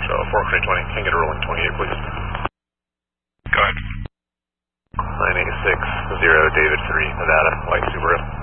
So 420, can get a rolling 28, please. Go ahead. 986, 0, David 3, Nevada, white Subaru.